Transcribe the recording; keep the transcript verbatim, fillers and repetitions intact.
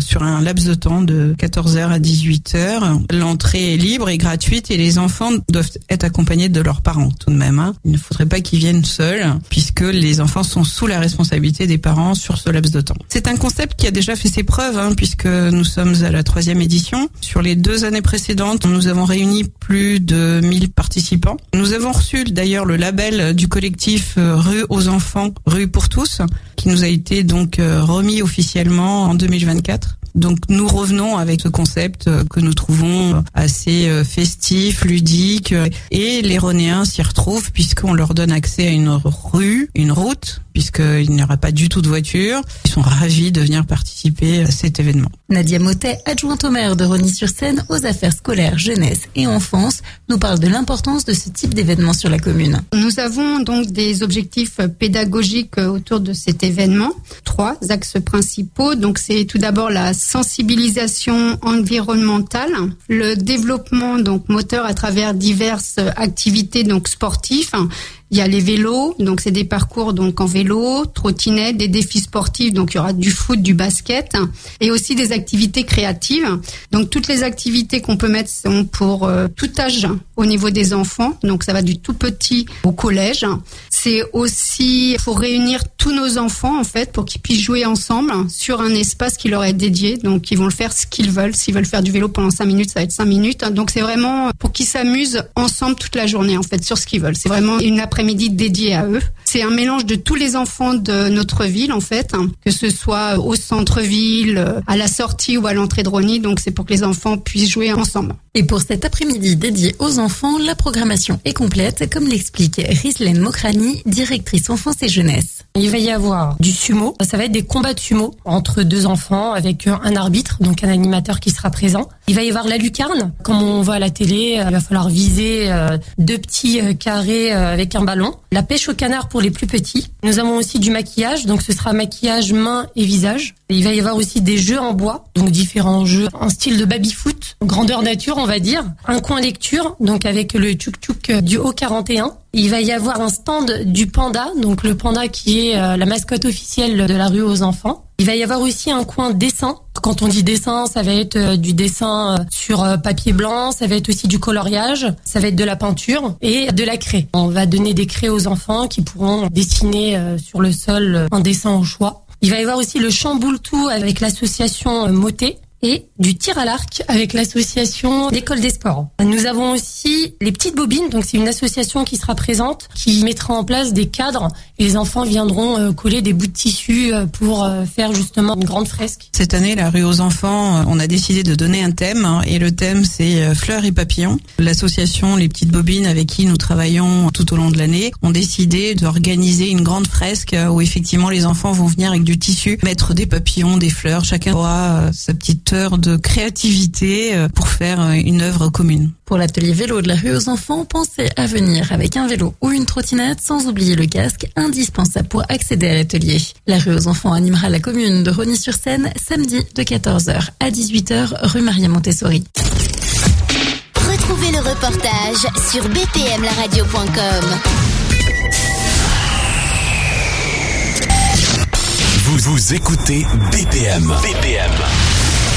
sur un laps de temps de quatorze heures à dix-huit heures. L'entrée est libre et gratuite et les enfants doivent être accompagnés de leurs parents tout de même. Hein. Il ne faudrait pas qu'ils viennent seuls puisque les enfants sont sous la responsabilité des parents sur ce laps de temps. C'est un concept qui a déjà fait ses preuves hein, puisque nous sommes à la troisième édition. Sur les deux années précédentes, nous avons réuni plus de mille participants. Nous avons reçu d'ailleurs le label du collectif Rue aux enfants, Rue pour tous, qui nous a été donc remis officiellement en deux mille vingt-quatre. Donc nous revenons avec ce concept que nous trouvons assez festif, ludique, et les Ronéens s'y retrouvent puisqu'on leur donne accès à une rue, une route, puisqu'il n'y aura pas du tout de voiture. Ils sont ravis de venir participer à cet événement. Nadia Motet, adjointe au maire de Rosny-sur-Seine aux affaires scolaires, jeunesse et enfance, nous parle de l'importance de ce type d'événement sur la commune. Nous avons donc des objectifs pédagogiques autour de cet événement. Trois axes principaux. Donc c'est tout d'abord la sensibilisation environnementale, le développement donc moteur à travers diverses activités donc sportives. Il y a les vélos, donc c'est des parcours donc en vélo, trottinette, des défis sportifs, donc il y aura du foot, du basket, et aussi des activités créatives. Donc toutes les activités qu'on peut mettre sont pour euh, tout âge au niveau des enfants, donc ça va du tout petit au collège. C'est aussi pour réunir tous nos enfants en fait, pour qu'ils puissent jouer ensemble sur un espace qui leur est dédié. Donc ils vont le faire ce qu'ils veulent. S'ils veulent faire du vélo pendant cinq minutes, ça va être cinq minutes. Donc c'est vraiment pour qu'ils s'amusent ensemble toute la journée en fait sur ce qu'ils veulent. C'est vraiment une après-midi dédiée à eux. C'est un mélange de tous les enfants de notre ville en fait, que ce soit au centre-ville, à la sortie ou à l'entrée de Rosny. Donc c'est pour que les enfants puissent jouer ensemble. Et pour cet après-midi dédié aux enfants, la programmation est complète, comme l'explique Rislaine Mokrani, directrice enfance et jeunesse. Il va y avoir du sumo, ça va être des combats de sumo entre deux enfants avec un arbitre, donc un animateur qui sera présent. Il va y avoir la lucarne, comme on voit à la télé, il va falloir viser deux petits carrés avec un ballon. La pêche au canard pour les plus petits. Nous avons aussi du maquillage, donc ce sera maquillage main et visage. Il va y avoir aussi des jeux en bois, donc différents jeux en style de baby-foot, grandeur nature on va dire. Un coin lecture, donc avec le tchouk-tchouk du haut quarante et un. Il va y avoir un stand du panda, donc le panda qui est la mascotte officielle de la rue aux enfants. Il va y avoir aussi un coin dessin. Quand on dit dessin, ça va être du dessin sur papier blanc, ça va être aussi du coloriage, ça va être de la peinture et de la craie. On va donner des craies aux enfants qui pourront dessiner sur le sol un dessin au choix. Il va y avoir aussi le chamboule-tout avec l'association Motet et du tir à l'arc avec l'association d'école des sports. Nous avons aussi les petites bobines, donc c'est une association qui sera présente, qui mettra en place des cadres et les enfants viendront coller des bouts de tissu pour faire justement une grande fresque. Cette année, la rue aux enfants, on a décidé de donner un thème et le thème c'est fleurs et papillons. L'association Les Petites Bobines avec qui nous travaillons tout au long de l'année ont décidé d'organiser une grande fresque où effectivement les enfants vont venir avec du tissu, mettre des papillons, des fleurs, chacun aura sa petite heure de créativité pour faire une œuvre commune. Pour l'atelier vélo de la rue aux enfants, pensez à venir avec un vélo ou une trottinette sans oublier le casque indispensable pour accéder à l'atelier. La rue aux enfants animera la commune de Rosny-sur-Seine samedi de quatorze heures à dix-huit heures rue Maria Montessori. Retrouvez le reportage sur b p m la radio point com. Vous, vous écoutez B P M. B P M.